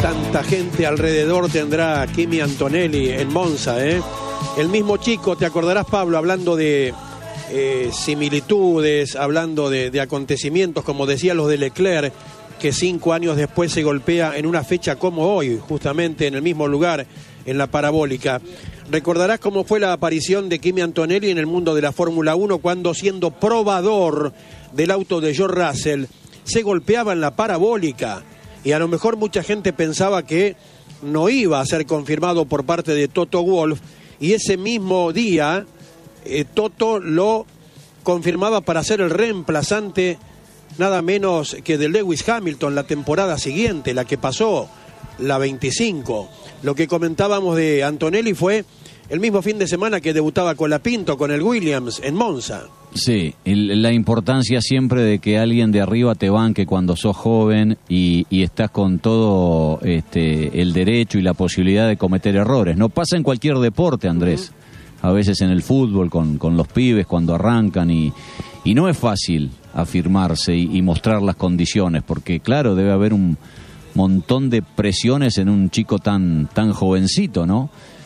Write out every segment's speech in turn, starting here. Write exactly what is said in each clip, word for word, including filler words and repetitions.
tanta gente alrededor tendrá Kimi Antonelli en Monza, ¿eh? El mismo chico, te acordarás, Pablo, hablando de eh, similitudes, hablando de, de acontecimientos, como decía los de Leclerc, que cinco años después se golpea en una fecha como hoy, justamente en el mismo lugar, en la parabólica. Recordarás cómo fue la aparición de Kimi Antonelli en el mundo de la Fórmula uno, cuando siendo probador del auto de George Russell, se golpeaba en la parabólica. Y a lo mejor mucha gente pensaba que no iba a ser confirmado por parte de Toto Wolff, y ese mismo día eh, Toto lo confirmaba para ser el reemplazante nada menos que de Lewis Hamilton la temporada siguiente, la que pasó, la veinticinco. Lo que comentábamos de Antonelli fue el mismo fin de semana que debutaba con la Pinto, con el Williams en Monza. Sí, la importancia siempre de que alguien de arriba te banque cuando sos joven y, y estás con todo este, el derecho y la posibilidad de cometer errores. No pasa en cualquier deporte, Andrés. Uh-huh. A veces en el fútbol, con, con los pibes cuando arrancan y, y no es fácil afirmarse y, y mostrar las condiciones, porque claro, debe haber un montón de presiones en un chico tan, tan jovencito, ¿no?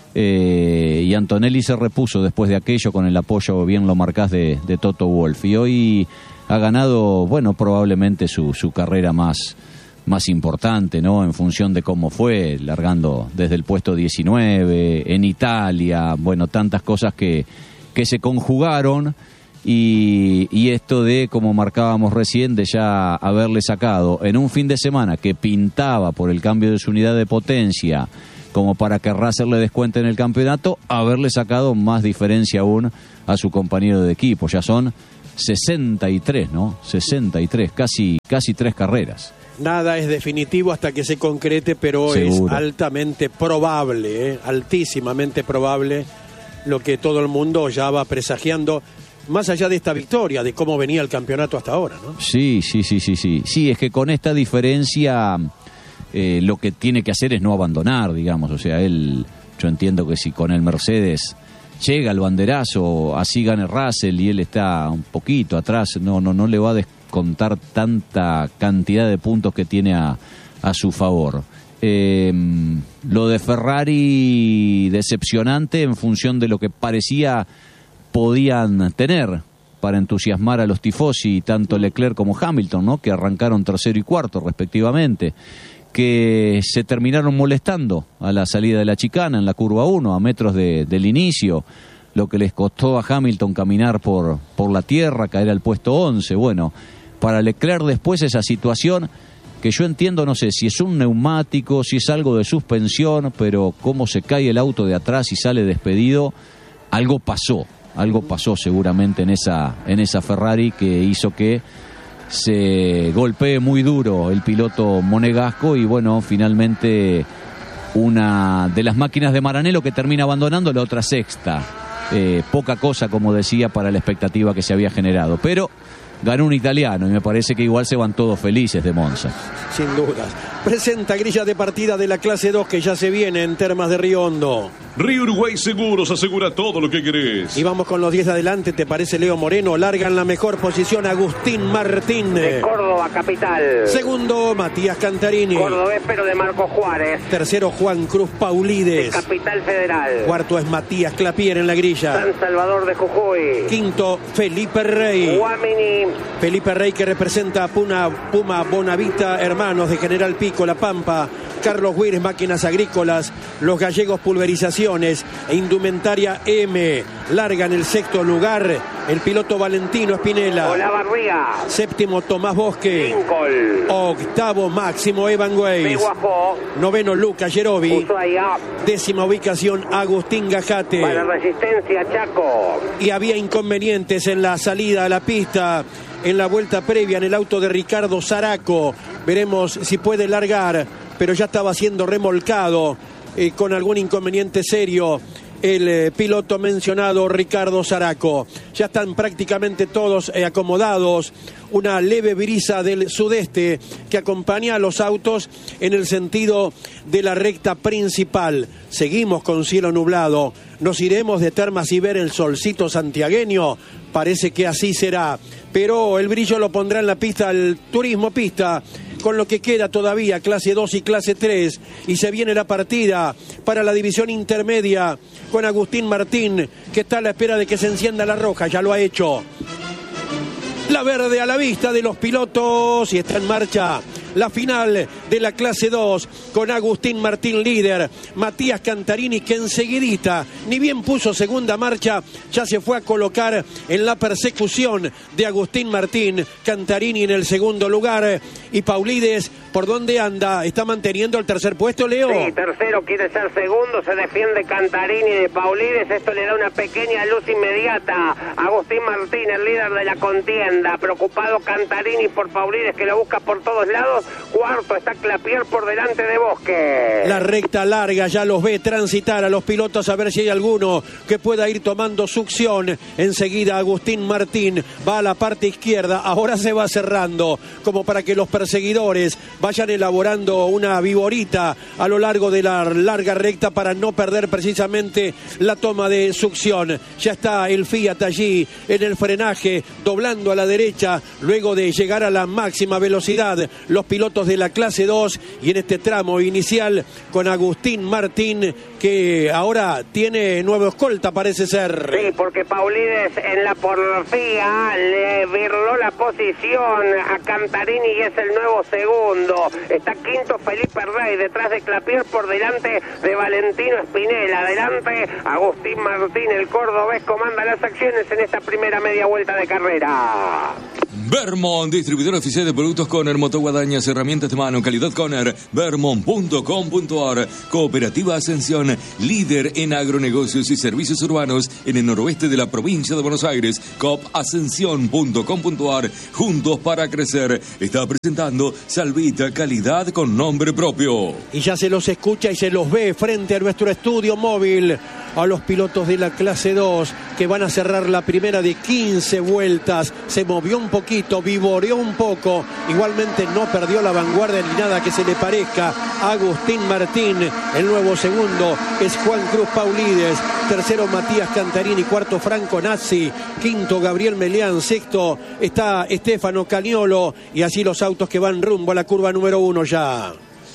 Eh, y Antonelli se repuso después de aquello con el apoyo, bien lo marcás, de, de Toto Wolff, y hoy ha ganado, bueno, probablemente su, su carrera más, más importante, ¿no? En función de cómo fue, largando desde el puesto diecinueve, en Italia, bueno, tantas cosas que, que se conjugaron, y, y esto de, como marcábamos recién, de ya haberle sacado en un fin de semana que pintaba por el cambio de su unidad de potencia, como para que Russell le descuente en el campeonato, haberle sacado más diferencia aún a su compañero de equipo. Ya son sesenta y tres, ¿no? sesenta y tres, casi, casi tres carreras. Nada es definitivo hasta que se concrete, pero seguro. Es altamente probable, ¿eh? altísimamente probable, lo que todo el mundo ya va presagiando, más allá de esta victoria, de cómo venía el campeonato hasta ahora, ¿no? Sí, sí, sí, sí, sí. Sí, es que con esta diferencia... Eh, lo que tiene que hacer es no abandonar, digamos, o sea, él, yo entiendo que si con el Mercedes llega el banderazo, así gane Russell y él está un poquito atrás, no, no, no le va a descontar tanta cantidad de puntos que tiene a, a su favor. Eh, lo de Ferrari, decepcionante en función de lo que parecía podían tener para entusiasmar a los tifosi, tanto Leclerc como Hamilton, ¿no? Que arrancaron tercero y cuarto respectivamente, que se terminaron molestando a la salida de la chicana en la curva uno, a metros de, del inicio, lo que les costó a Hamilton caminar por, por la tierra, caer al puesto once. Bueno, para Leclerc después esa situación, que yo entiendo, no sé si es un neumático, si es algo de suspensión, pero cómo se cae el auto de atrás y sale despedido, algo pasó, algo pasó seguramente en esa, en esa Ferrari que hizo que se golpee muy duro el piloto monegasco, y bueno, finalmente una de las máquinas de Maranello que termina abandonando, la otra sexta. Eh, poca cosa, como decía, para la expectativa que se había generado, pero ganó un italiano y me parece que igual se van todos felices de Monza. Sin dudas. Presenta grilla de partida de la clase dos que ya se viene en Termas de Río Hondo. Río Uruguay Seguros asegura todo lo que querés. Y vamos con los diez de adelante, ¿te parece, Leo Moreno? Larga en la mejor posición Agustín Martín. De Córdoba capital. Segundo, Matías Cantarini. Cordobés, pero de Marcos Juárez. Tercero, Juan Cruz Paulides. De Capital Federal. Cuarto es Matías Clapier en la grilla. San Salvador de Jujuy. Quinto, Felipe Rey. Guamini. Felipe Rey, que representa a Puna, Puma Bonavita, hermanos de General Pico, La Pampa. Carlos Huires, máquinas agrícolas. Los gallegos, pulverizaciones. E indumentaria M. Larga en el sexto lugar el piloto Valentino Espinela. Olavarría. Séptimo, Tomás Bosque. Lincoln. Octavo, Máximo Evan Weiss. Noveno, Lucas Yerovi. Ushuaia. Décima ubicación, Agustín Gajate. Para Resistencia, Chaco. Y había inconvenientes en la salida a la pista, en la vuelta previa, en el auto de Ricardo Zaraco. Veremos si puede largar, pero ya estaba siendo remolcado eh, con algún inconveniente serio el eh, piloto mencionado, Ricardo Zaraco. Ya están prácticamente todos eh, acomodados. Una leve brisa del sudeste que acompaña a los autos en el sentido de la recta principal. Seguimos con cielo nublado. Nos iremos de Termas y ver el solcito santiagueño. Parece que así será. Pero el brillo lo pondrá en la pista el Turismo Pista, con lo que queda todavía, clase dos y clase tres, y se viene la partida para la división intermedia con Agustín Martín, que está a la espera de que se encienda la roja, ya lo ha hecho. La verde a la vista de los pilotos y está en marcha la final de la clase dos con Agustín Martín líder, Matías Cantarini que enseguidita, ni bien puso segunda marcha, ya se fue a colocar en la persecución de Agustín Martín, Cantarini en el segundo lugar y Paulides, ¿por dónde anda? ¿Está manteniendo el tercer puesto, Leo? Sí, tercero quiere ser segundo, se defiende Cantarini de Paulides, esto le da una pequeña luz inmediata. Agustín Martín, el líder de la contienda, preocupado Cantarini por Paulides que lo busca por todos lados. Cuarto está Clapier por delante de Bosque. La recta larga ya los ve transitar a los pilotos a ver si hay alguno que pueda ir tomando succión. Enseguida Agustín Martín va a la parte izquierda, ahora se va cerrando como para que los perseguidores vayan elaborando una viborita a lo largo de la larga recta para no perder precisamente la toma de succión. Ya está el Fiat allí en el frenaje, doblando a la derecha luego de llegar a la máxima velocidad. Los pilotos de la clase dos y en este tramo inicial con Agustín Martín que ahora tiene nuevo escolta, parece ser. Sí, porque Paulides en la porfía le virló la posición a Cantarini y es el nuevo segundo. Está quinto Felipe Rey, detrás de Clapier, por delante de Valentino Spinella. Adelante Agustín Martín, el cordobés, comanda las acciones en esta primera media vuelta de carrera. Vermont, distribuidor oficial de productos Conner, motoguadañas, herramientas de mano, calidad Conner, vermont punto com punto a r. Cooperativa Ascensión, líder en agronegocios y servicios urbanos en el noroeste de la provincia de Buenos Aires. coop ascensión punto com punto a r. Juntos para crecer. Está presentando Salvita, calidad con nombre propio. Y ya se los escucha y se los ve frente a nuestro estudio móvil a los pilotos de la clase dos que van a cerrar la primera de quince vueltas. Se movió un poquito, vivoreó un poco, igualmente no perdió la vanguardia ni nada que se le parezca. Agustín Martín, el nuevo segundo es Juan Cruz Paulides, tercero Matías Cantarini, cuarto Franco Nazzi, quinto Gabriel Melián, sexto está Estefano Cagnolo y así los autos que van rumbo a la curva número uno ya.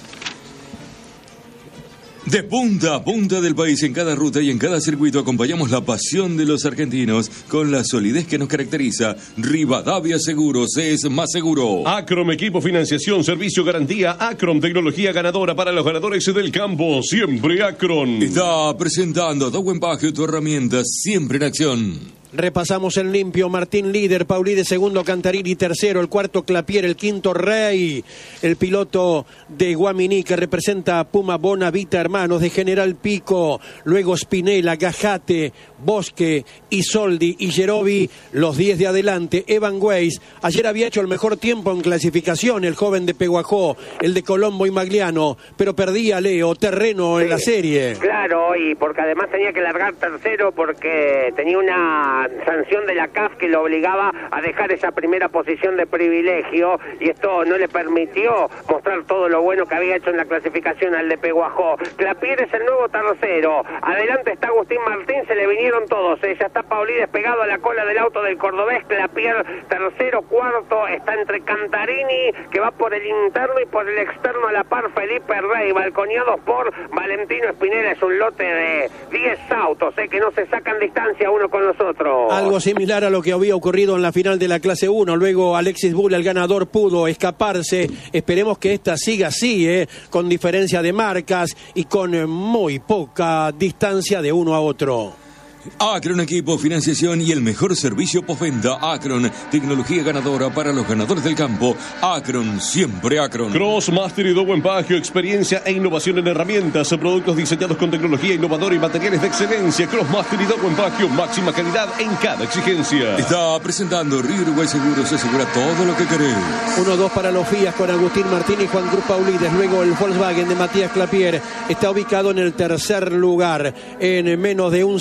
De punta a punta del país, en cada ruta y en cada circuito, acompañamos la pasión de los argentinos con la solidez que nos caracteriza. Rivadavia Seguros es más seguro. Acrom Equipo Financiación, Servicio Garantía. Acrom Tecnología ganadora para los ganadores del campo. Siempre Acrom. Está presentando Dowen Pagio, tu herramienta siempre en acción. Repasamos en limpio: Martín líder, Paulides segundo, Cantarini tercero, el cuarto Clapier, el quinto Rey, el piloto de Guaminí que representa a Puma Bonavita Hermanos, de General Pico, luego Spinella, Gajate, Bosque, Isoldi y Gerovi, los diez de adelante. Evan Weiss, ayer había hecho el mejor tiempo en clasificación, el joven de Peguajó, el de Colombo y Magliano, pero perdía, Leo, terreno en sí, la serie. Claro, y porque además tenía que largar tercero porque tenía una sanción de la C A F que lo obligaba a dejar esa primera posición de privilegio y esto no le permitió mostrar todo lo bueno que había hecho en la clasificación al de Peguajó. Clapier es el nuevo tercero, adelante está Agustín Martín, se le vinieron todos, ¿eh? Ya está Paulides pegado a la cola del auto del cordobés, Clapier tercero, cuarto está entre Cantarini que va por el interno y por el externo a la par Felipe Rey, balconeados por Valentino Spinella. Es un lote de diez autos, ¿eh? Que no se sacan distancia uno con los otros. Algo similar a lo que había ocurrido en la final de la clase uno. Luego Alexis Bull, el ganador, pudo escaparse. Esperemos que esta siga así, ¿eh? Con diferencia de marcas y con muy poca distancia de uno a otro. Acron Equipo Financiación y el mejor servicio postventa. Acron, tecnología ganadora para los ganadores del campo. Acron, siempre Acron. Crossmaster y Dowen Pagio, experiencia e innovación en herramientas, productos diseñados con tecnología innovadora y materiales de excelencia. Crossmaster y Dowen Pagio, máxima calidad en cada exigencia. Está presentando Río Uruguay Seguros, asegura todo lo que querés. uno dos para los Fiat con Agustín Martín y Juan Cruz Paulides. Luego el Volkswagen de Matías Clapier está ubicado en el tercer lugar. En menos de un segundo y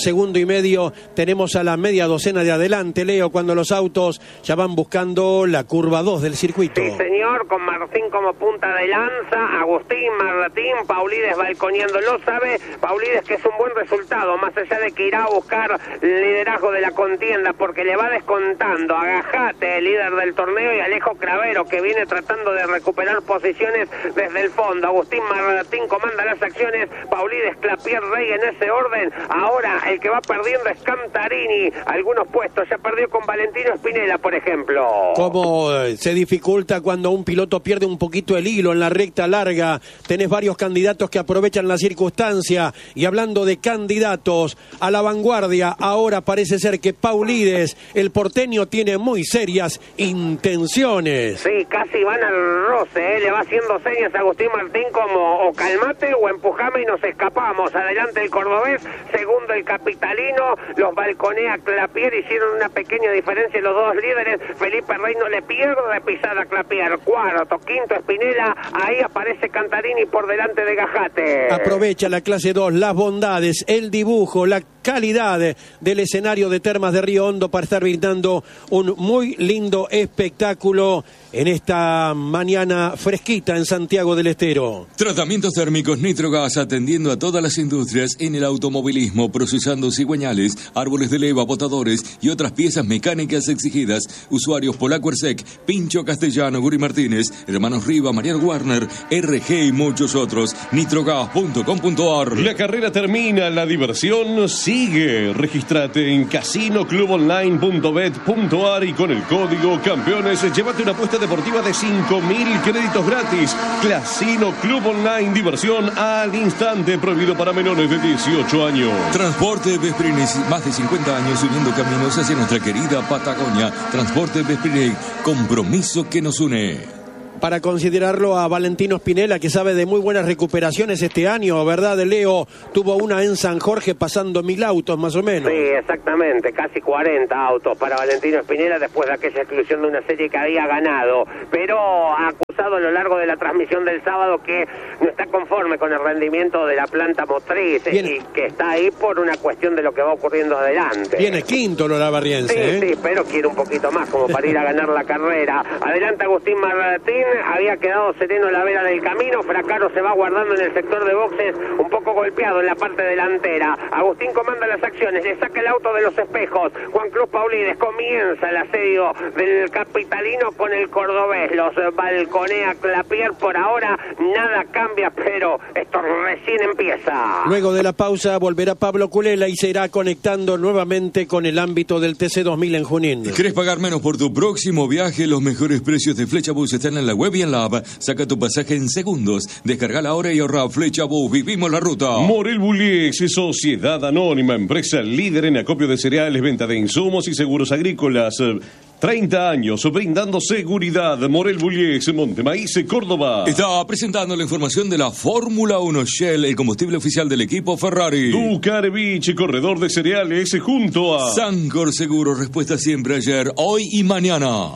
medio tenemos a la media docena de adelante, Leo, cuando los autos ya van buscando la curva dos del circuito. Sí, señor, con Martín como punta de lanza, Agustín, Martín, Paulides balconeándolo, sabe Paulides que es un buen resultado, más allá de que irá a buscar liderazgo de la contienda, porque le va descontando a Gajate, el líder del torneo, y Alejo Cravero, que viene tratando de recuperar posiciones desde el fondo. Agustín Martín comanda las acciones, Paulides, Clapier, Rey en ese orden. Ahora el que va perdiendo es Cantarini, algunos puestos, ya perdió con Valentino Spinella, por ejemplo. Cómo eh, se dificulta cuando un piloto pierde un poquito el hilo en la recta larga. Tenés varios candidatos que aprovechan la circunstancia, y hablando de candidatos a la vanguardia, ahora parece ser que Paulides, el porteño, tiene muy serias intenciones. Sí, casi van al roce, ¿eh? Le va haciendo señas a Agustín Martín como o calmate o empujame y nos escapamos. Adelante el cordobés, segundo el capitalino, los balconea Clapier, hicieron una pequeña diferencia los dos líderes. Felipe Rey no le pierde pisada a Clapier, cuarto, quinto Spinella, ahí aparece Cantarini por delante de Gajate. Aprovecha la clase dos, las bondades, el dibujo, la calidad del escenario de Termas de Río Hondo para estar brindando un muy lindo espectáculo en esta mañana fresquita en Santiago del Estero. Tratamientos térmicos Nitrogas, atendiendo a todas las industrias en el automovilismo, procesando cigüeñales, árboles de leva, botadores y otras piezas mecánicas exigidas. Usuarios Polacuersec, Pincho Castellano, Guri Martínez, Hermanos Riva, Mariano Warner, R G y muchos otros. nitrogas punto com punto a r. La carrera termina, la diversión sigue. Regístrate en casino club online punto bet punto a r y con el código campeones llévate una apuesta deportiva de cinco mil créditos gratis. Casino Club Online, diversión al instante, prohibido para menores de dieciocho años. Transporte Vesprines, más de cincuenta años uniendo caminos hacia nuestra querida Patagonia. Transporte Vesprines, compromiso que nos une. Para considerarlo a Valentino Spinella, que sabe de muy buenas recuperaciones este año, ¿verdad, Leo? Tuvo una en San Jorge pasando mil autos más o menos. Sí, exactamente, casi cuarenta autos para Valentino Spinella después de aquella exclusión de una serie que había ganado, pero ha acusado a lo largo de la transmisión del sábado que no está conforme con el rendimiento de la planta motriz. Viene. Y que está ahí por una cuestión de lo que va ocurriendo adelante. Viene quinto lo Olavarriense. Sí, ¿eh? sí, pero quiere un poquito más como para ir a ganar la carrera. Adelante Agustín Martín, había quedado sereno en la vera del camino. Fracaro se va guardando en el sector de boxes, un poco golpeado en la parte delantera. Agustín comanda las acciones, le saca el auto de los espejos. Juan Cruz Paulides, comienza el asedio del capitalino con el cordobés. Los balconea Clapier, por ahora nada cambia, pero esto recién empieza. Luego de la pausa volverá Pablo Culela y se irá conectando nuevamente con el ámbito del T C dos mil en Junín. ¿Querés pagar menos por tu próximo viaje? Los mejores precios de Flechabus están en la web y en la app. Saca tu pasaje en segundos. Descarga ahora y ahorra. Flechabus, vivimos la ruta. Morel Bullies, sociedad anónima, empresa líder en acopio de cereales, venta de insumos y seguros agrícolas. treinta años brindando seguridad. Morel Bullies, Montemaíz, Córdoba. Está presentando la información de la Fórmula uno. Shell, el combustible oficial del equipo Ferrari. Ducarevich, corredor de cereales, junto a Sancor Seguro, respuesta siempre ayer, hoy y mañana.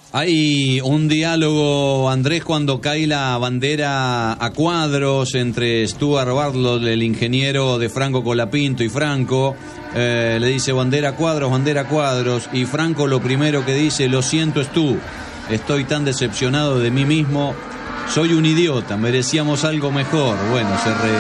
Hay un diálogo, Andrés, cuando cae la bandera a cuadros entre Stuart Barlow, el ingeniero de Franco Colapinto, y Franco. Eh, le dice bandera a cuadros, bandera a cuadros, y Franco lo primero que dice: lo siento, Stu, estoy tan decepcionado de mí mismo, soy un idiota, merecíamos algo mejor. Bueno, se, re,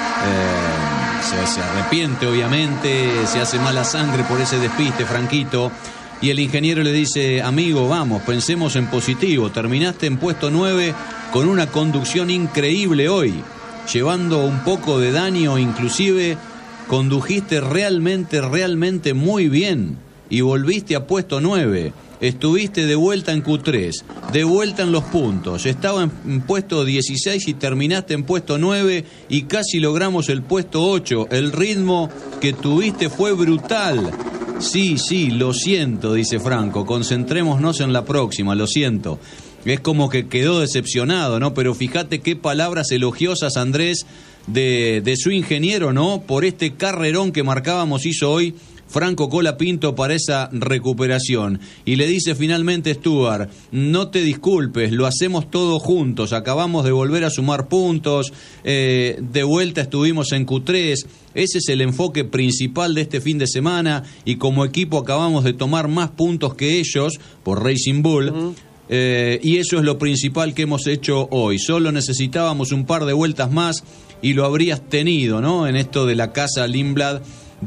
eh, se, se arrepiente obviamente, se hace mala sangre por ese despiste, Franquito. Y el ingeniero le dice: amigo, vamos, pensemos en positivo. Terminaste en puesto nueve con una conducción increíble hoy, llevando un poco de daño, inclusive condujiste realmente, realmente muy bien y volviste a puesto nueve. Estuviste de vuelta en Q tres, de vuelta en los puntos. Estaba en, en puesto dieciséis y terminaste en puesto nueve y casi logramos el puesto ocho. El ritmo que tuviste fue brutal. Sí, sí, lo siento, dice Franco, concentrémonos en la próxima, lo siento. Es como que quedó decepcionado, ¿no? Pero fíjate qué palabras elogiosas, Andrés, de, de su ingeniero, ¿no? Por este carrerón que marcábamos hizo hoy Franco Colapinto para esa recuperación. Y le dice finalmente Stuart, no te disculpes, lo hacemos todos juntos, acabamos de volver a sumar puntos, eh, de vuelta estuvimos en Q tres, ese es el enfoque principal de este fin de semana y como equipo acabamos de tomar más puntos que ellos por Racing Bull. Uh-huh. Eh, y eso es lo principal que hemos hecho hoy. Solo necesitábamos un par de vueltas más y lo habrías tenido, ¿no? En esto de la casa Lindblad,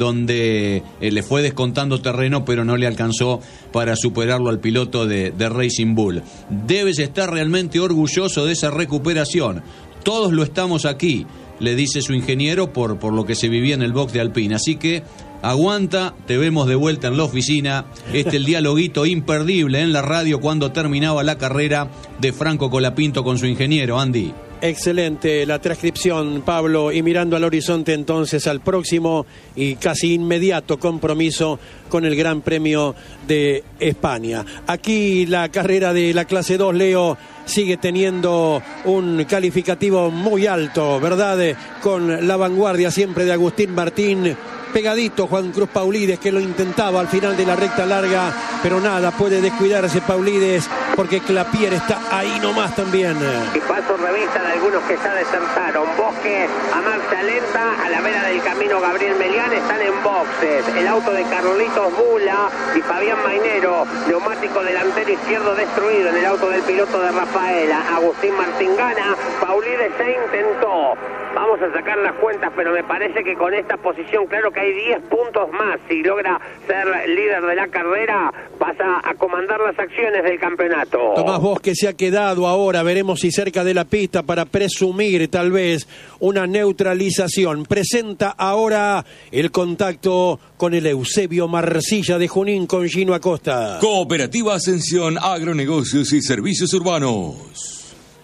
donde eh, le fue descontando terreno, pero no le alcanzó para superarlo al piloto de, de Racing Bull. Debes estar realmente orgulloso de esa recuperación. Todos lo estamos aquí, le dice su ingeniero por, por lo que se vivía en el box de Alpine. Así que aguanta, te vemos de vuelta en la oficina. Este el dialoguito imperdible en la radio cuando terminaba la carrera de Franco Colapinto con su ingeniero, Andy. Excelente la transcripción, Pablo, y mirando al horizonte entonces al próximo y casi inmediato compromiso con el Gran Premio de España. Aquí la carrera de la clase dos, Leo, sigue teniendo un calificativo muy alto, ¿verdad? Con la vanguardia siempre de Agustín Martín. Pegadito Juan Cruz Paulides, que lo intentaba al final de la recta larga, pero nada, puede descuidarse Paulides porque Clapier está ahí nomás también. Y paso revista de algunos que ya desertaron. Bosque a marcha lenta, a la vera del camino Gabriel Melián, están en boxes. El auto de Carlitos Bula y Fabián Mainero, neumático delantero izquierdo destruido en el auto del piloto de Rafaela. Agustín Martín gana, Paulides se intentó. Vamos a sacar las cuentas, pero me parece que con esta posición, claro que hay diez puntos más. Si logra ser líder de la carrera, pasa a comandar las acciones del campeonato. Tomás Bosque se ha quedado ahora, veremos si cerca de la pista para presumir tal vez una neutralización. Presenta ahora el contacto con el Eusebio Marcilla de Junín con Gino Acosta. Cooperativa Ascensión, Agronegocios y Servicios Urbanos.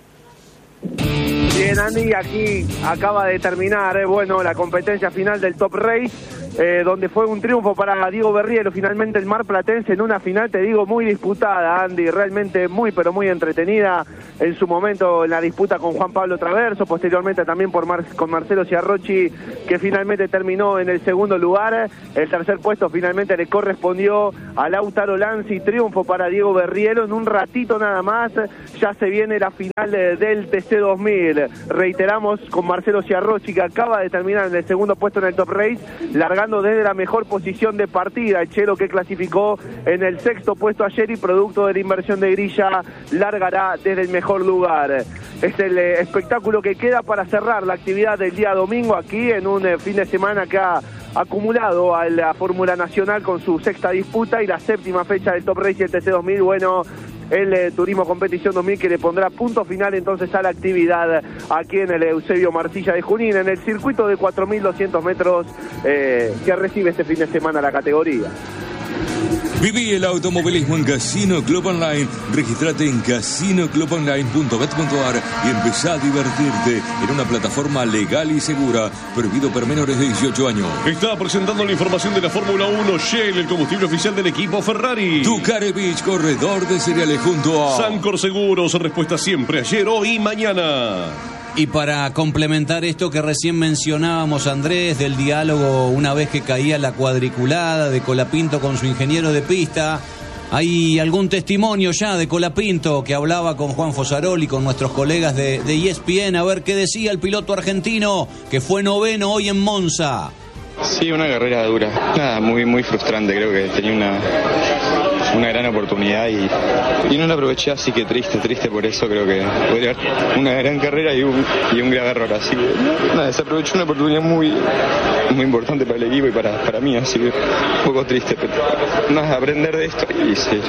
Bien, Andy, aquí acaba de terminar, eh, bueno, la competencia final del Top Race, eh, donde fue un triunfo para Diego Berriero, finalmente el marplatense en una final, te digo, muy disputada, Andy, realmente muy, pero muy entretenida, en su momento en la disputa con Juan Pablo Traverso, posteriormente también por Mar con Marcelo Ciarrocchi, que finalmente terminó en el segundo lugar. El tercer puesto finalmente le correspondió a Lautaro Lanzi, triunfo para Diego Berriero. En un ratito nada más ya se viene la final del T C dos mil. Reiteramos con Marcelo Ciarrocchi, que acaba de terminar en el segundo puesto en el Top Race, largando desde la mejor posición de partida. El chelo, que clasificó en el sexto puesto ayer y producto de la inversión de grilla, largará desde el mejor lugar. Es el eh, espectáculo que queda para cerrar la actividad del día domingo aquí en un eh, fin de semana que ha acumulado a la Fórmula Nacional con su sexta disputa y la séptima fecha del Top Race y el T C dos mil. Bueno, el eh, Turismo Competición dos mil, que le pondrá punto final entonces a la actividad aquí en el Eusebio Marcilla de Junín, en el circuito de cuatro mil doscientos metros eh, que recibe este fin de semana la categoría. Viví el automovilismo en Casino Club Online. Regístrate en casino club online punto bet punto a r y empezá a divertirte en una plataforma legal y segura. Prohibido para menores de dieciocho años. Está presentando la información de la Fórmula uno. Shell, el combustible oficial del equipo Ferrari. Ducare Beach, corredor de cereales junto a Sancor Seguros. Respuesta siempre, ayer, hoy y mañana. Y para complementar esto que recién mencionábamos, Andrés, del diálogo una vez que caía la cuadriculada de Colapinto con su ingeniero de pista, hay algún testimonio ya de Colapinto que hablaba con Juan Fosaroli, con nuestros colegas de, de E S P N, a ver qué decía el piloto argentino que fue noveno hoy en Monza. Sí, una carrera dura, nada, muy muy frustrante, creo que tenía una, una gran oportunidad y, y no la aproveché, así que triste, triste por eso, creo que podría haber una gran carrera y un, y un grave error, así que nada, se aprovechó una oportunidad muy, muy importante para el equipo y para, para mí, así que un poco triste, pero nada, aprender de esto y sí.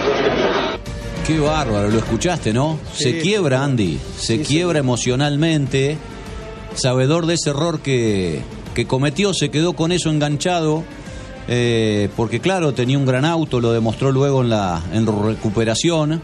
Qué bárbaro, lo escuchaste, ¿no? Sí, se quiebra, Andy, se sí, quiebra sí. emocionalmente, sabedor de ese error que... que cometió, se quedó con eso enganchado, eh, porque claro, tenía un gran auto, lo demostró luego en la en recuperación,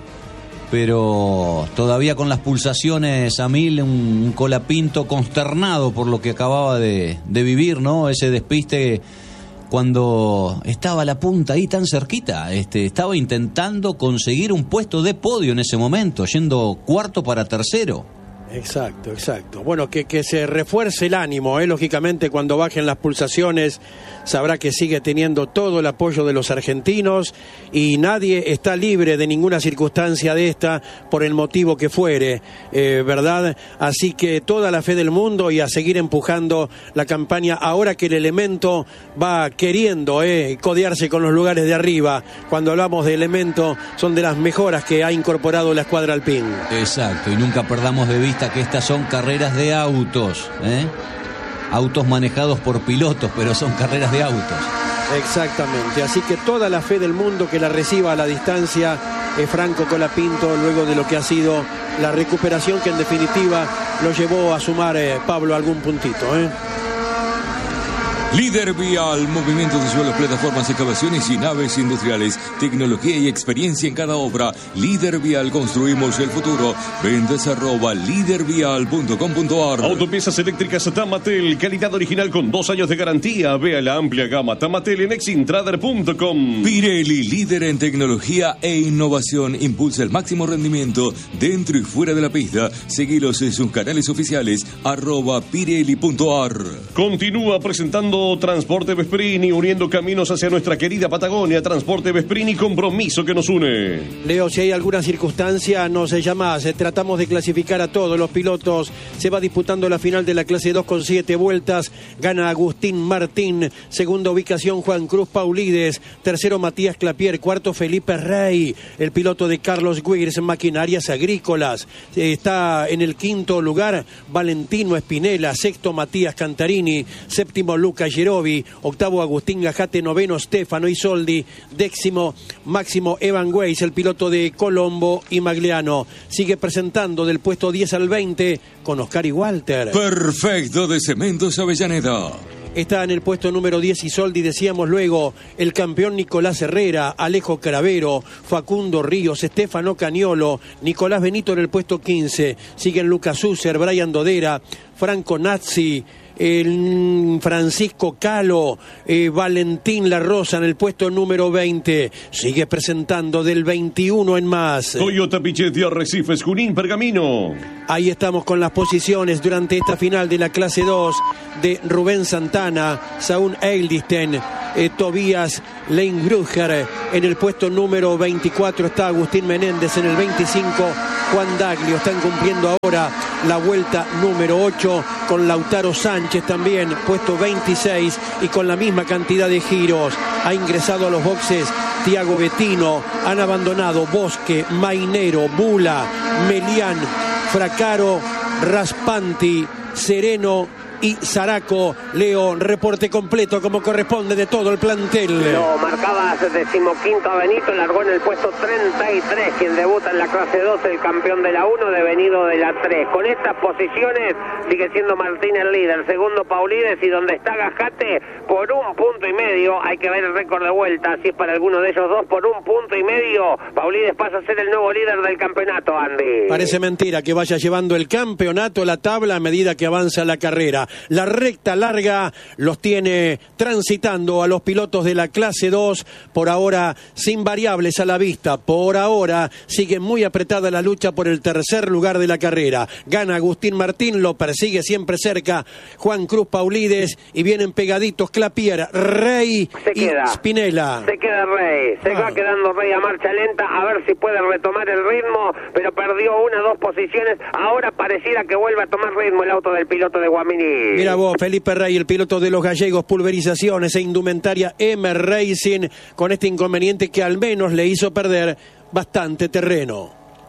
pero todavía con las pulsaciones a mil, un, un Colapinto consternado por lo que acababa de, de vivir, ¿no? Ese despiste cuando estaba la punta ahí tan cerquita, este, estaba intentando conseguir un puesto de podio en ese momento, yendo cuarto para tercero. Exacto, exacto. Bueno, que, que se refuerce el ánimo, ¿eh? Lógicamente cuando bajen las pulsaciones sabrá que sigue teniendo todo el apoyo de los argentinos y nadie está libre de ninguna circunstancia de esta por el motivo que fuere, eh, ¿verdad? Así que toda la fe del mundo y a seguir empujando la campaña ahora que el Elemento va queriendo eh, codearse con los lugares de arriba. Cuando hablamos de Elemento son de las mejoras que ha incorporado la escuadra Alpine. Exacto, y nunca perdamos de vista que estas son carreras de autos, ¿eh? Autos manejados por pilotos, pero son carreras de autos. Exactamente, así que toda la fe del mundo que la reciba a la distancia es Franco Colapinto, luego de lo que ha sido la recuperación que en definitiva lo llevó a sumar eh, Pablo algún puntito, ¿eh? Líder Vial, movimientos de suelos, plataformas, excavaciones y naves industriales, tecnología y experiencia en cada obra. Líder Vial, construimos el futuro. Ventas arroba líder vial punto com punto ar. Autopiezas eléctricas Tamatel, calidad original con dos años de garantía. Vea la amplia gama Tamatel en exintrader punto com. Pirelli, líder en tecnología e innovación, impulsa el máximo rendimiento dentro y fuera de la pista. Seguilos en sus canales oficiales, arroba pirelli punto ar. Continúa presentando Transporte Vesprini, uniendo caminos hacia nuestra querida Patagonia. Transporte Vesprini, compromiso que nos une. Leo, si hay alguna circunstancia, no se llama. Tratamos de clasificar a todos los pilotos. Se va disputando la final de la clase dos con siete vueltas. Gana Agustín Martín. Segunda ubicación, Juan Cruz Paulides. Tercero, Matías Clapier. Cuarto, Felipe Rey, el piloto de Carlos Guirs, Maquinarias Agrícolas. Está en el quinto lugar, Valentino Espinela. Sexto, Matías Cantarini. Séptimo, Lucas Gerovi, octavo Agustín Gajate, noveno Stefano Isoldi, décimo Máximo Evan Weiss, el piloto de Colombo y Magliano. Sigue presentando del puesto diez al veinte con Oscar y Walter. Perfecto de Cementos Avellaneda. Está en el puesto número diez Isoldi, decíamos luego, el campeón Nicolás Herrera, Alejo Caravero, Facundo Ríos, Estefano Cañolo, Nicolás Benito en el puesto quince. Siguen Lucas User, Brian Dodera, Franco Nazzi, el Francisco Calo, eh, Valentín La Rosa en el puesto número veinte. Sigue presentando del veintiuno en más. Toyota Pichetti, Arrecifes, Junín, Pergamino. Ahí estamos con las posiciones durante esta final de la clase dos de Rubén Santana, Saúl Eildisten, eh, Tobías Leinbruger. En el puesto número veinticuatro está Agustín Menéndez, en el veinticinco Juan Daglio. Están cumpliendo ahora la vuelta número ocho con Lautaro Sánchez también, puesto veintiséis y con la misma cantidad de giros. Ha ingresado a los boxes Tiago Bettino, han abandonado Bosque, Mainero, Bula, Melián, Fracaro, Raspanti, Sereno y Zaraco. Leo, reporte completo como corresponde de todo el plantel. Lo marcaba decimoquinto a Benito, largó en el puesto treinta y tres, quien debuta en la clase dos, el campeón de la uno, devenido de la tres. Con estas posiciones sigue siendo Martín el líder, segundo Paulides, y donde está Gajate por un punto y medio. Hay que ver el récord de vuelta, si es para alguno de ellos dos, por un punto y medio Paulides pasa a ser el nuevo líder del campeonato, Andy. Parece mentira que vaya llevando el campeonato, la tabla, a medida que avanza la carrera. La recta larga los tiene transitando a los pilotos de la clase dos, por ahora sin variables a la vista. Por ahora sigue muy apretada la lucha por el tercer lugar de la carrera. Gana Agustín Martín, lo persigue siempre cerca Juan Cruz Paulides y vienen pegaditos Clapier, Rey se y queda. Spinella. Se queda Rey, se Ah. va quedando Rey a marcha lenta, a ver si puede retomar el ritmo, pero perdió una o dos posiciones. Ahora pareciera que vuelve a tomar ritmo el auto del piloto de Guamini. Mira vos, Felipe Rey, el piloto de los gallegos, pulverizaciones e indumentaria M Racing, con este inconveniente que al menos le hizo perder bastante terreno.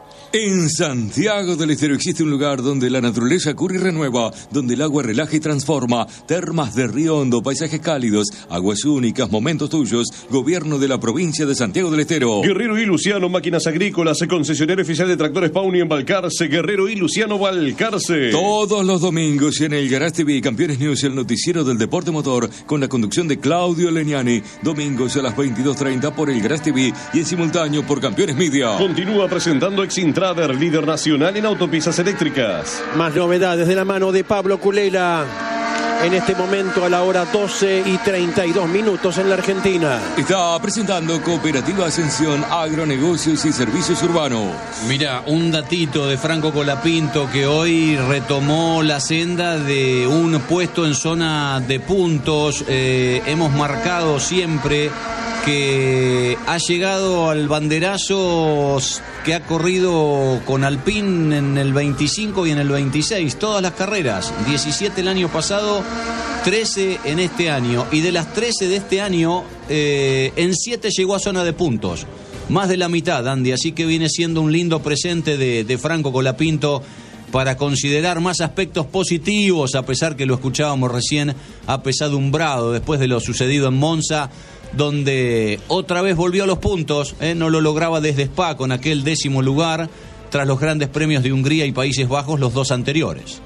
En Santiago del Estero existe un lugar donde la naturaleza cura y renueva, donde el agua relaja y transforma. Termas de Río Hondo, paisajes cálidos, aguas únicas, momentos tuyos. Gobierno de la provincia de Santiago del Estero. Guerrero y Luciano, máquinas agrícolas, concesionario oficial de tractores Pauni en Balcarce. Guerrero y Luciano, Balcarce. Todos los domingos en el Garage T V, Campeones News, el noticiero del deporte motor, con la conducción de Claudio Legnani. Domingos a las veintidós treinta por el Garage T V y en simultáneo por Campeones Media. Continúa presentando Exintrader, líder nacional en autopistas eléctricas. Más novedades de la mano de Pablo Culela. en este momento a la hora doce y treinta y dos minutos en la Argentina. Está presentando Cooperativa Ascensión Agronegocios y Servicios Urbanos. Mira, un datito de Franco Colapinto que hoy retomó la senda de un puesto en zona de puntos. Eh, hemos marcado siempre que ha llegado al banderazo que ha corrido con Alpine en el veinticinco y en el veintiséis, todas las carreras, diecisiete el año pasado, trece en este año, y de las trece de este año, eh, en siete llegó a zona de puntos, más de la mitad, Andy, así que viene siendo un lindo presente de, de Franco Colapinto para considerar más aspectos positivos, a pesar que lo escuchábamos recién apesadumbrado después de lo sucedido en Monza, donde otra vez volvió a los puntos, ¿eh? No lo lograba desde Spa con aquel décimo lugar, tras los grandes premios de Hungría y Países Bajos, los dos anteriores.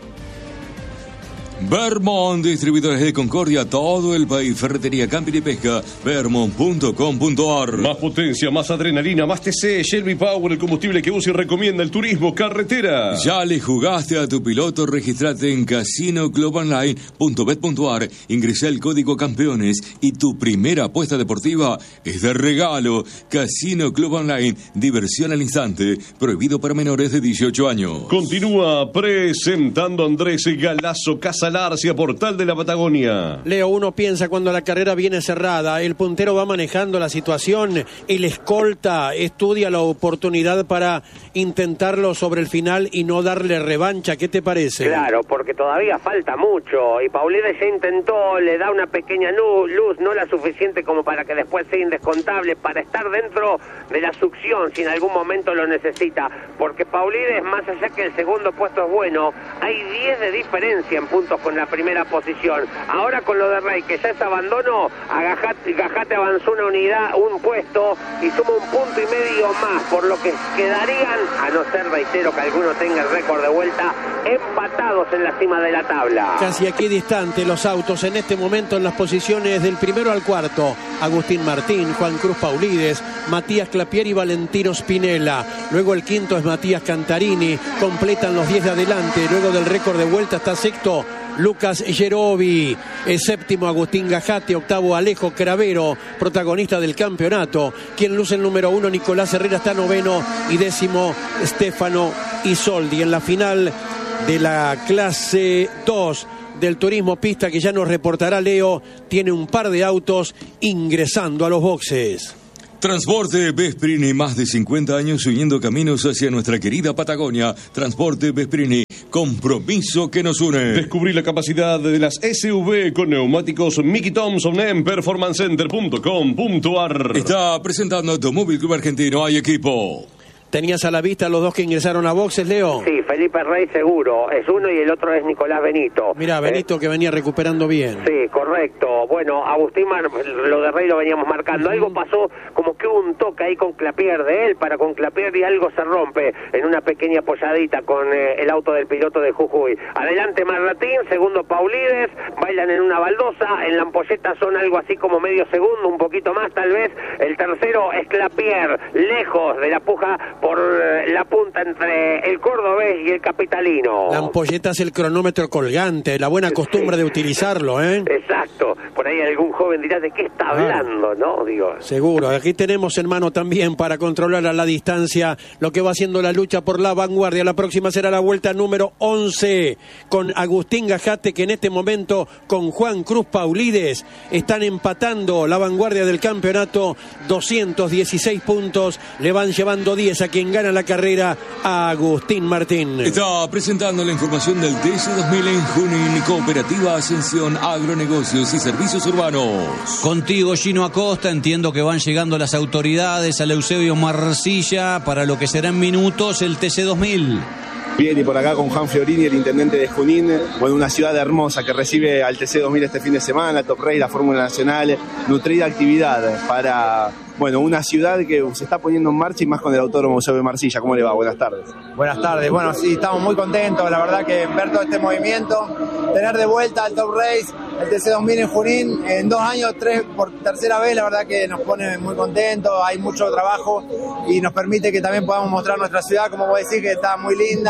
Vermont, distribuidores de Concordia, todo el país, ferretería, camping y pesca, vermont punto com punto a r. Más potencia, más adrenalina, más T C, Shelby Power, el combustible que usa y recomienda el turismo carretera. Ya le jugaste a tu piloto, registrate en casino club online punto bet punto a r, ingresá el código campeones y tu primera apuesta deportiva es de regalo. Casino Club Online, diversión al instante, prohibido para menores de dieciocho años. Continúa presentando Andrés Galazo Casa Larcia, Portal de la Patagonia. Leo, uno piensa cuando la carrera viene cerrada, el puntero va manejando la situación, el escolta estudia la oportunidad para intentarlo sobre el final y no darle revancha. ¿Qué te parece? Claro, porque todavía falta mucho y Paulides ya intentó, le da una pequeña luz, no la suficiente como para que después sea indescontable, para estar dentro de la succión si en algún momento lo necesita, porque Paulides, más allá que el segundo puesto es bueno, hay diez de diferencia en puntos con la primera posición. Ahora con lo de Rey, que ya es abandono, Gajate, Gajate avanzó una unidad, un puesto y suma un punto y medio más, por lo que quedarían, a no ser, reitero, que alguno tenga el récord de vuelta, empatados en la cima de la tabla. Casi aquí distante los autos en este momento en las posiciones del primero al cuarto. Agustín Martín, Juan Cruz Paulides, Matías Clapier y Valentino Spinella. Luego el quinto es Matías Cantarini, completan los diez de adelante. Luego del récord de vuelta está sexto Lucas Gerovi, el séptimo Agustín Gajate, octavo Alejo Cravero, protagonista del campeonato. Quien luce el número uno, Nicolás Herrera, está noveno, y décimo Stefano Isoldi. En la final de la clase dos del turismo pista, que ya nos reportará Leo, tiene un par de autos ingresando a los boxes. Transporte Vesprini, más de cincuenta años uniendo caminos hacia nuestra querida Patagonia. Transporte Vesprini, compromiso que nos une. Descubrí la capacidad de las S U V con neumáticos Mickey Thompson en performance center punto com punto a r. Está presentando Automóvil Club Argentino. Hay equipo. ¿Tenías a la vista los dos que ingresaron a boxes, Leo? Sí, Felipe Rey seguro, es uno y el otro es Nicolás Benito. Mira, Benito eh, que venía recuperando bien. Sí, correcto. Bueno, Agustín, Mar lo de Rey lo veníamos marcando. Uh-huh. Algo pasó, como que hubo un toque ahí con Clapier de él para con Clapier y algo se rompe en una pequeña apoyadita con eh, el auto del piloto de Jujuy. Adelante Marratín, segundo Paulides, bailan en una baldosa, en la ampolleta son algo así como medio segundo, un poquito más tal vez. El tercero es Clapier, lejos de la puja por la punta entre el cordobés y el capitalino. La ampolleta es el cronómetro colgante, la buena costumbre sí. de utilizarlo, ¿eh? Exacto. Por ahí algún joven dirá, ¿de qué está hablando, ah, no? Digo. Seguro. Aquí tenemos en mano también para controlar a la distancia lo que va haciendo la lucha por la vanguardia. La próxima será la vuelta número once con Agustín Gajate, que en este momento con Juan Cruz Paulides están empatando la vanguardia del campeonato. doscientos dieciséis puntos, le van llevando diez a quien gana la carrera, a Agustín Martín. Está presentando la información del T C dos mil en Junín, Cooperativa Ascensión Agronegocios y Servicios Urbanos. Contigo, Gino Acosta, entiendo que van llegando las autoridades, a Eusebio Marcilla, para lo que será en minutos el T C dos mil. Bien, y por acá con Juan Fiorini, el intendente de Junín, bueno, una ciudad hermosa que recibe al T C dos mil este fin de semana, Top Race, la Fórmula Nacional, nutrida actividad para, bueno, una ciudad que se está poniendo en marcha y más con el Autódromo Eusebio Marcilla. ¿Cómo le va? Buenas tardes. Buenas tardes, bueno, sí, estamos muy contentos, la verdad que ver todo este movimiento, tener de vuelta al Top Race, el T C dos mil en Junín, en dos años, tres por tercera vez, la verdad que nos pone muy contentos, hay mucho trabajo y nos permite que también podamos mostrar nuestra ciudad, como vos decís, que está muy linda,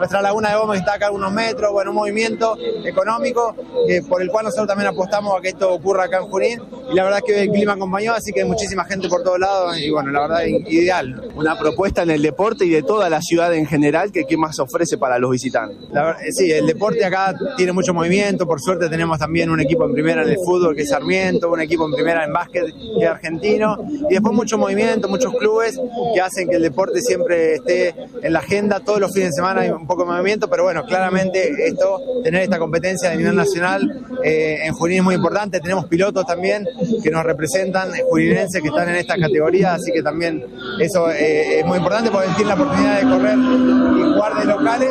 nuestra laguna de Gómez está acá a unos metros, bueno, un movimiento económico que, por el cual nosotros también apostamos a que esto ocurra acá en Junín, y la verdad es que hoy el clima acompañó, así que hay muchísima gente por todos lados, y bueno, la verdad es ideal. Una propuesta en el deporte y de toda la ciudad en general, que qué más ofrece para los visitantes. La verdad, sí, el deporte acá tiene mucho movimiento, por suerte tenemos también un equipo en primera en el fútbol que es Sarmiento, un equipo en primera en básquet que es Argentino, y después mucho movimiento, muchos clubes que hacen que el deporte siempre esté en la agenda. Todos los fines de semana hay un poco de movimiento, pero bueno, claramente esto, tener esta competencia de nivel nacional eh, en Junín es muy importante. Tenemos pilotos también que nos representan, juninenses que están en esta categoría, así que también eso eh, es muy importante porque tienen la oportunidad de correr y jugar de locales.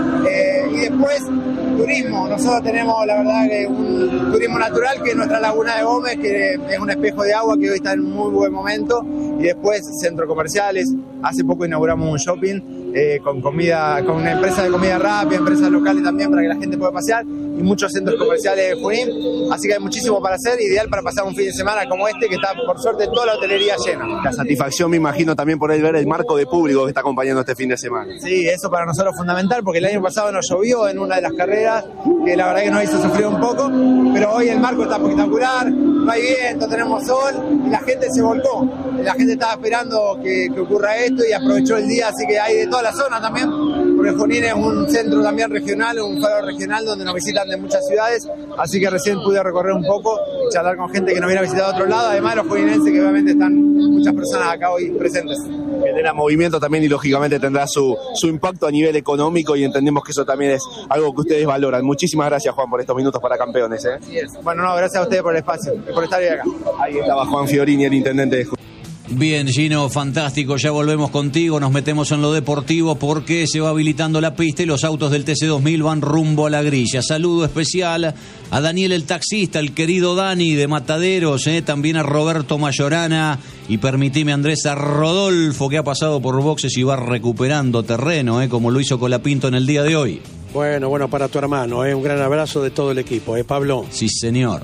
Eh, y después, turismo. Nosotros tenemos, la verdad, que un turismo natural, que es nuestra laguna de Gómez, que es un espejo de agua que hoy está en un muy buen momento. Y después, centros comerciales. Hace poco inauguramos un shopping eh, con comida, con una empresa de comida rápida, empresas locales también para que la gente pueda pasear, y muchos centros comerciales de Junín. Así que hay muchísimo para hacer, ideal para pasar un fin de semana como este, que está, por suerte, toda la hotelería llena. La satisfacción, me imagino, también por el ver el marco de público que está acompañando este fin de semana. Sí, eso para nosotros es fundamental, porque el año pasado nos llovió en una de las carreras, que la verdad que nos hizo sufrir un poco, pero hoy el marco está espectacular, no hay viento, tenemos sol, y la gente se volcó. La gente estaba esperando que, que ocurra esto y aprovechó el día, así que hay de toda la zona también, porque Junín es un centro también regional, un faro regional donde nos visitan de muchas ciudades, así que recién pude recorrer un poco y charlar con gente que nos viene a visitar de otro lado, además los juninenses, que obviamente están muchas personas acá hoy presentes. Genera movimiento también y lógicamente tendrá su, su impacto a nivel económico, y entendemos que eso también es algo que ustedes valoran. Muchísimas gracias, Juan, por estos minutos para Campeones. ¿eh? Así es. Bueno, no, gracias a ustedes por el espacio y por estar hoy acá. Ahí estaba Juan Fiorini, el intendente de Junín. Bien, Gino, fantástico, ya volvemos contigo, nos metemos en lo deportivo porque se va habilitando la pista y los autos del T C dos mil van rumbo a la grilla. Saludo especial a Daniel el taxista, el querido Dani de Mataderos, eh, también a Roberto Mayorana, y permitime, Andrés, a Rodolfo, que ha pasado por boxes y va recuperando terreno, eh, como lo hizo Colapinto en el día de hoy. Bueno, bueno, para tu hermano, eh, un gran abrazo de todo el equipo, ¿eh, Pablo? Sí, señor.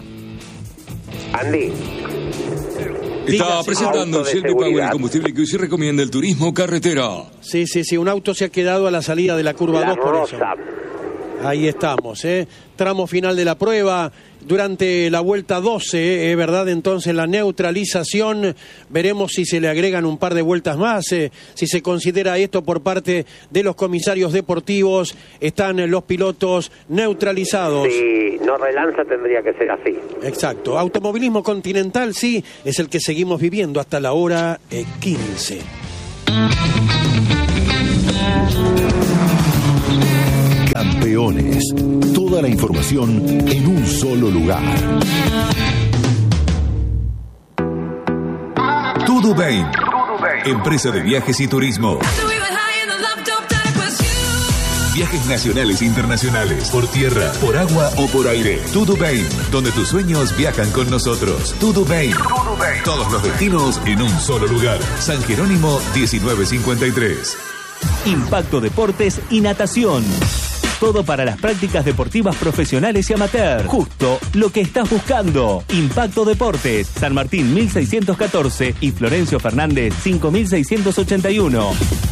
Andy. Está presentando Shell Power, el combustible que hoy se recomienda el turismo carretera. Sí, sí, sí, un auto se ha quedado a la salida de la curva dos por eso. Ahí estamos, ¿eh? Tramo final de la prueba. Durante la vuelta doce, es eh, verdad, entonces la neutralización, veremos si se le agregan un par de vueltas más, eh, si se considera esto por parte de los comisarios deportivos, están eh, los pilotos neutralizados. Si no relanza tendría que ser así. Exacto, automovilismo continental sí, es el que seguimos viviendo hasta la hora eh, quince. Campeones. Toda la información en un solo lugar. Tudubain, empresa de viajes y turismo. Viajes nacionales e internacionales, por tierra, por agua o por aire. Tudubain, donde tus sueños viajan con nosotros. Tudubain, todos los destinos en un solo lugar. San Jerónimo diecinueve cincuenta y tres. Impacto Deportes y Natación. Todo para las prácticas deportivas profesionales y amateur. Justo lo que estás buscando. Impacto Deportes, San Martín mil seiscientos catorce y Florencio Fernández cinco mil seiscientos ochenta y uno.